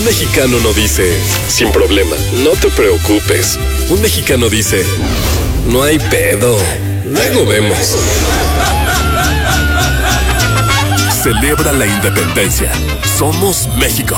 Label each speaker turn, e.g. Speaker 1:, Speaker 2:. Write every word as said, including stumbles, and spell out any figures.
Speaker 1: Un mexicano no dice, sin problema, no te preocupes. Un mexicano dice, no hay pedo, luego vemos.
Speaker 2: Celebra la independencia. Somos México.